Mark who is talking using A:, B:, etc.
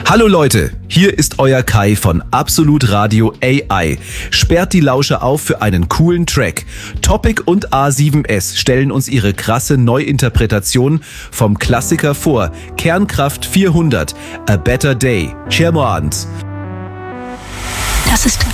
A: Hallo Leute, hier ist euer Kai von Absolut Radio AI. Sperrt die Lauscher auf für einen coolen Track. Topic und A7S stellen uns ihre krasse Neuinterpretation vom Klassiker vor. Kernkraft 400, A Better Day. Chermoans.
B: Das ist